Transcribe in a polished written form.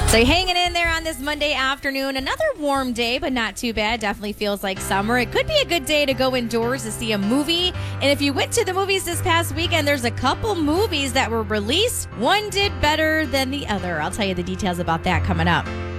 So hanging in there on this Monday afternoon. Another warm day, but not too bad. Definitely feels like summer. It could be a good day to go indoors to see a movie. And if you went to the movies this past weekend, there's a couple movies that were released. One did better than the other. I'll tell you the details about that coming up.